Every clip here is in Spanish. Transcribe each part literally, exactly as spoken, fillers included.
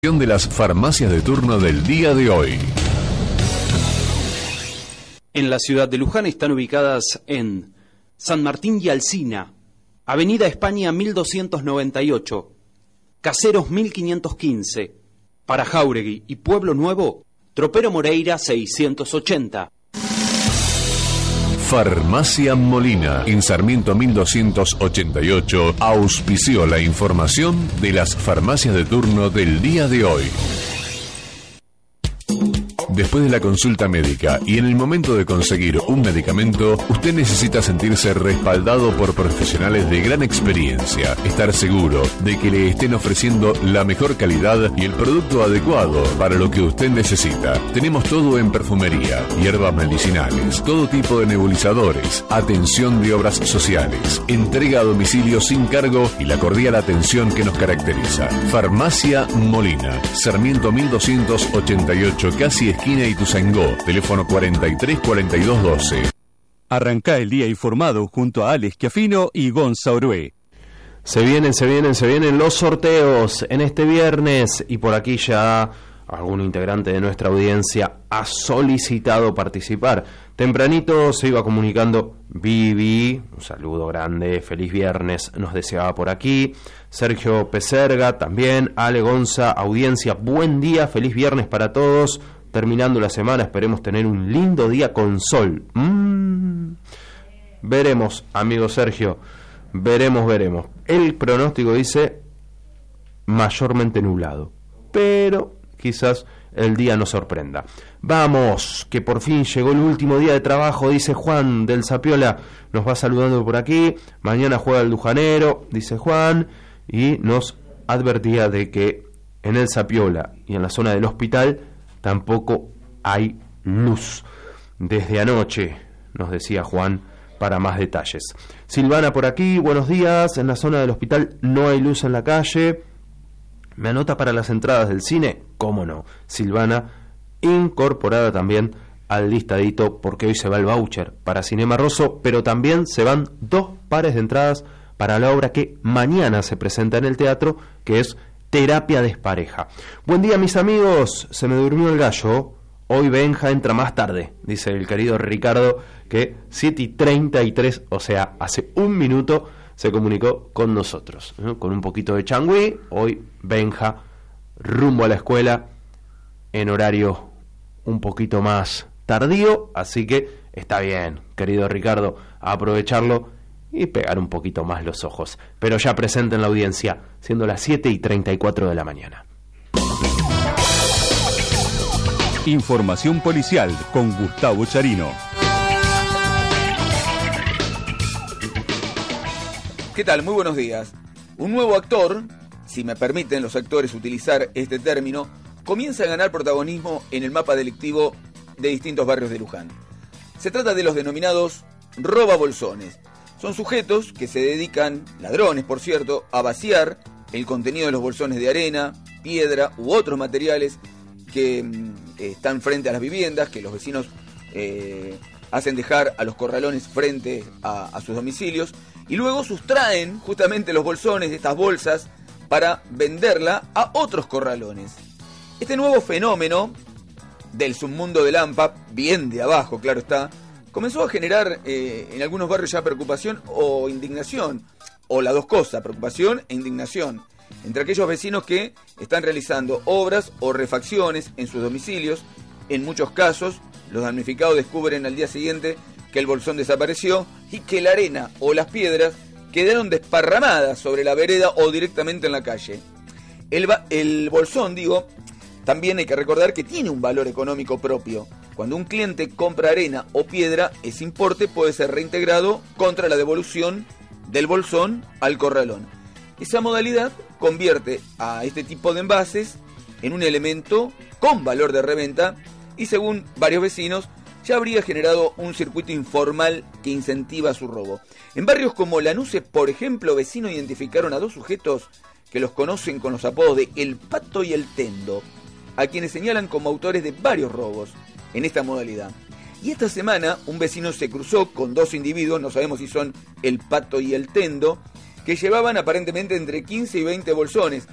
De las farmacias de turno del día de hoy. En la ciudad de Luján están ubicadas en San Martín y Alsina, Avenida España mil doscientos noventa y ocho, Caseros mil quinientos quince, para Jáuregui y Pueblo Nuevo, Tropero Moreira seiscientos ochenta. Farmacia Molina, en Sarmiento mil doscientos ochenta y ocho, auspició la información de las farmacias de turno del día de hoy. Después de la consulta médica y en el momento de conseguir un medicamento, usted necesita sentirse respaldado por profesionales de gran experiencia, estar seguro de que le estén ofreciendo la mejor calidad y el producto adecuado para lo que usted necesita. Tenemos todo en perfumería, hierbas medicinales, todo tipo de nebulizadores, atención de obras sociales, entrega a domicilio sin cargo y la cordial atención que nos caracteriza. Farmacia Molina, Sarmiento mil doscientos ochenta y ocho, casi esquina Ituzaingó, teléfono cuarenta y tres cuarenta y dos doce. Arrancá el día informado junto a Alex Chiafino y Gonza Orué. Se vienen, se vienen, se vienen los sorteos en este viernes y por aquí ya algún integrante de nuestra audiencia ha solicitado participar. Tempranito se iba comunicando Vivi, un saludo grande, feliz viernes, nos deseaba por aquí. Sergio Peserga también, Ale Gonza, audiencia, buen día, feliz viernes para todos. Terminando la semana, esperemos tener un lindo día con sol. Mm. Veremos, amigo Sergio, veremos, veremos. El pronóstico dice mayormente nublado, pero quizás el día nos sorprenda. Vamos, que por fin llegó el último día de trabajo, dice Juan del Zapiola, nos va saludando por aquí. Mañana juega el Lujanero, dice Juan, y nos advertía de que en el Zapiola y en la zona del hospital tampoco hay luz. Desde anoche, nos decía Juan, para más detalles. Silvana por aquí, buenos días. En la zona del hospital no hay luz en la calle. ¿Me anota para las entradas del cine? ¿Cómo no? Silvana, incorporada también al listadito, porque hoy se va el voucher para Cinema Rosso, pero también se van dos pares de entradas para la obra que mañana se presenta en el teatro, que es Terapia Despareja. Buen día, mis amigos. Se me durmió el gallo. Hoy Benja entra más tarde, dice el querido Ricardo, que siete y treinta y tres, o sea, hace un minuto, se comunicó con nosotros, ¿no? Con un poquito de changüí. Hoy Benja rumbo a la escuela en horario un poquito más tardío, así que está bien, querido Ricardo, a aprovecharlo y pegar un poquito más los ojos. Pero ya presente en la audiencia, siendo las siete y treinta y cuatro de la mañana. Información policial con Gustavo Charino. ¿Qué tal? Muy buenos días. Un nuevo actor, si me permiten los actores utilizar este término, comienza a ganar protagonismo en el mapa delictivo de distintos barrios de Luján. Se trata de los denominados robabolsones. Son sujetos que se dedican, ladrones por cierto, a vaciar el contenido de los bolsones de arena, piedra u otros materiales que mm, están frente a las viviendas, que los vecinos eh, hacen dejar a los corralones frente a, a sus domicilios, y luego sustraen justamente los bolsones de estas bolsas para venderla a otros corralones. Este nuevo fenómeno del submundo del AMPA, bien de abajo, claro está, comenzó a generar eh, en algunos barrios ya preocupación o indignación, o las dos cosas, preocupación e indignación, entre aquellos vecinos que están realizando obras o refacciones en sus domicilios. En muchos casos, los damnificados descubren al día siguiente que el bolsón desapareció y que la arena o las piedras quedaron desparramadas sobre la vereda o directamente en la calle. El, el bolsón, digo, también hay que recordar que tiene un valor económico propio. Cuando un cliente compra arena o piedra, ese importe puede ser reintegrado contra la devolución del bolsón al corralón. Esa modalidad convierte a este tipo de envases en un elemento con valor de reventa y, según varios vecinos, ya habría generado un circuito informal que incentiva su robo. En barrios como Lanuse, por ejemplo, vecinos identificaron a dos sujetos que los conocen con los apodos de El Pato y El Tendo, a quienes señalan como autores de varios robos en esta modalidad. Y esta semana un vecino se cruzó con dos individuos, no sabemos si son El Pato y El Tendo, que llevaban aparentemente entre quince y veinte bolsones.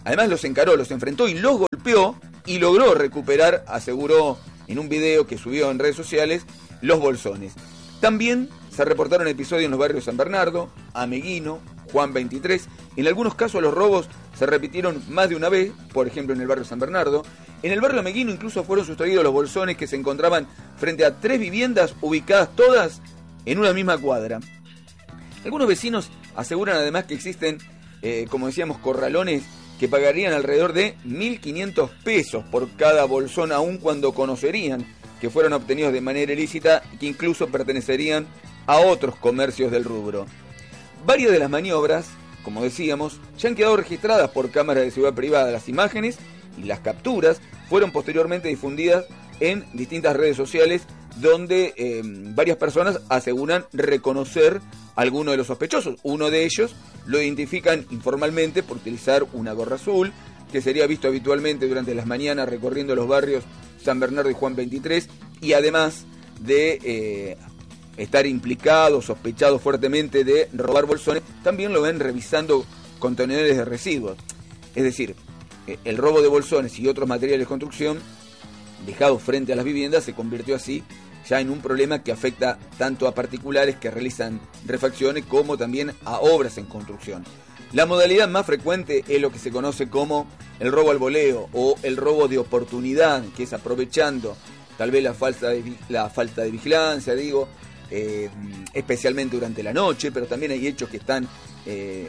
Además los encaró, los enfrentó y los golpeó y logró recuperar, aseguró en un video que subió en redes sociales, los bolsones. También se reportaron episodios en los barrios San Bernardo, Ameguino, Juan veintitrés. En algunos casos los robos se repitieron más de una vez, por ejemplo en el barrio San Bernardo. En el barrio Ameguino incluso fueron sustraídos los bolsones que se encontraban frente a tres viviendas ubicadas todas en una misma cuadra. Algunos vecinos aseguran además que existen, eh, como decíamos, corralones que pagarían alrededor de mil quinientos pesos por cada bolsón, aun cuando conocerían que fueron obtenidos de manera ilícita y que incluso pertenecerían a otros comercios del rubro. Varias de las maniobras, como decíamos, ya han quedado registradas por cámaras de seguridad privada. Las imágenes y las capturas fueron posteriormente difundidas en distintas redes sociales, donde eh, varias personas aseguran reconocer a alguno de los sospechosos. Uno de ellos lo identifican informalmente por utilizar una gorra azul, que sería visto habitualmente durante las mañanas recorriendo los barrios San Bernardo y Juan veintitrés, y además de eh, estar implicado, sospechado fuertemente de robar bolsones, también lo ven revisando contenedores de residuos. Es decir, eh, el robo de bolsones y otros materiales de construcción dejados frente a las viviendas se convirtió así ya en un problema que afecta tanto a particulares que realizan refacciones como también a obras en construcción. La modalidad más frecuente es lo que se conoce como el robo al voleo o el robo de oportunidad, que es aprovechando tal vez la falta de, la falta de vigilancia, digo, eh, especialmente durante la noche, pero también hay hechos que están eh,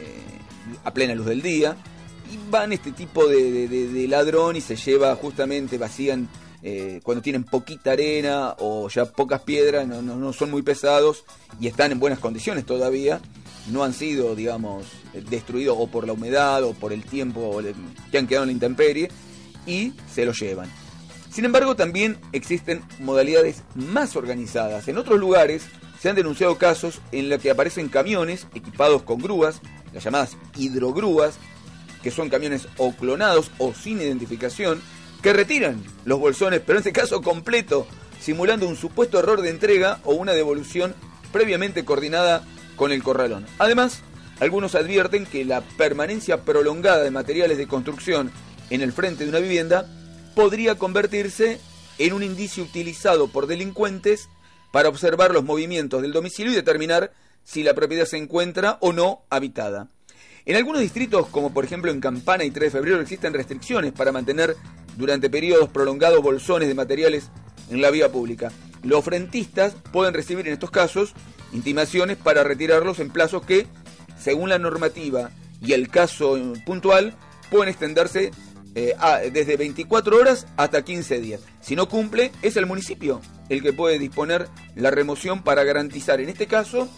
a plena luz del día, y van este tipo de, de, de, de ladrón y se lleva justamente, vacían eh, cuando tienen poquita arena o ya pocas piedras, no, no, no son muy pesados y están en buenas condiciones todavía, no han sido, digamos, destruidos o por la humedad o por el tiempo que han quedado en la intemperie, y se los llevan. Sin embargo, también existen modalidades más organizadas. En otros lugares se han denunciado casos en los que aparecen camiones equipados con grúas, las llamadas hidrogrúas, que son camiones o clonados o sin identificación, que retiran los bolsones, pero en este caso completo, simulando un supuesto error de entrega o una devolución previamente coordinada con el corralón. Además, algunos advierten que la permanencia prolongada de materiales de construcción en el frente de una vivienda podría convertirse en un indicio utilizado por delincuentes para observar los movimientos del domicilio y determinar si la propiedad se encuentra o no habitada. En algunos distritos, como por ejemplo en Campana y tres de febrero, existen restricciones para mantener durante periodos prolongados bolsones de materiales en la vía pública. Los frentistas pueden recibir en estos casos intimaciones para retirarlos en plazos que, según la normativa y el caso puntual, pueden extenderse eh, a, desde veinticuatro horas hasta quince días. Si no cumple, es el municipio el que puede disponer la remoción para garantizar, en este caso,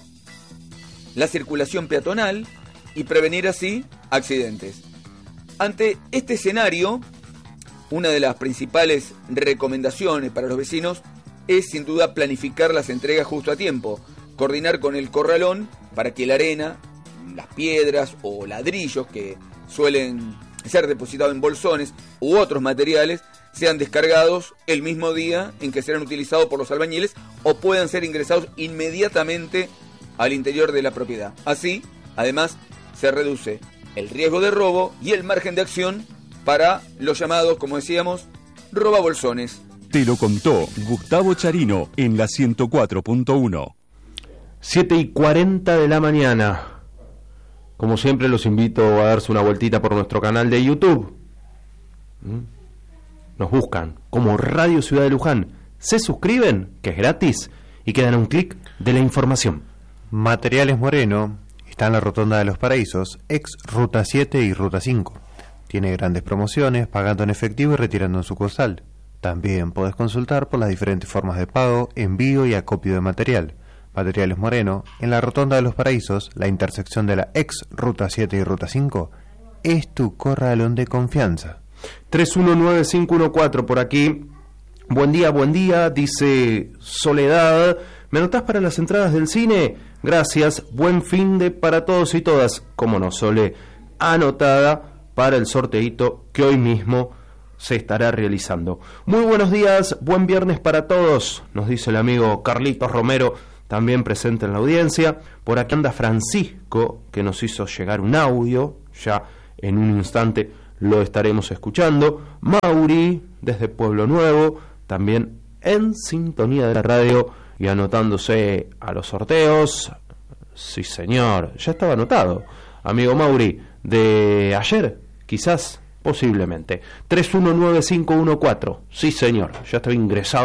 la circulación peatonal y prevenir así accidentes. Ante este escenario, una de las principales recomendaciones para los vecinos es sin duda planificar las entregas justo a tiempo, coordinar con el corralón para que la arena, las piedras o ladrillos que suelen ser depositados en bolsones u otros materiales sean descargados el mismo día en que serán utilizados por los albañiles o puedan ser ingresados inmediatamente al interior de la propiedad. Así, además, se reduce el riesgo de robo y el margen de acción para los llamados, como decíamos, robabolsones. Te lo contó Gustavo Charino en la ciento cuatro punto uno. siete y cuarenta de la mañana. Como siempre, los invito a darse una vueltita por nuestro canal de YouTube. Nos buscan como Radio Ciudad de Luján. Se suscriben, que es gratis, y quedan a un clic de la información. Materiales Moreno está en la Rotonda de los Paraísos, ex Ruta siete y Ruta cinco. Tiene grandes promociones, pagando en efectivo y retirando en sucursal. También podés consultar por las diferentes formas de pago, envío y acopio de material. Materiales Moreno, en la Rotonda de los Paraísos, la intersección de la ex Ruta siete y Ruta cinco, es tu corralón de confianza. tres uno nueve cinco uno cuatro por aquí. Buen día, buen día, dice Soledad. ¿Me anotás para las entradas del cine? Gracias, buen fin de para todos y todas. Como no, Sole, anotada para el sorteito que hoy mismo se estará realizando. Muy buenos días, buen viernes para todos, nos dice el amigo Carlitos Romero, también presente en la audiencia. Por aquí anda Francisco, que nos hizo llegar un audio, ya en un instante lo estaremos escuchando. Mauri, desde Pueblo Nuevo, también en sintonía de la radio y anotándose a los sorteos. Sí, señor, ya estaba anotado. Amigo Mauri, de ayer, quizás, posiblemente. tres uno nueve cinco uno cuatro. Sí, señor, ya estaba ingresado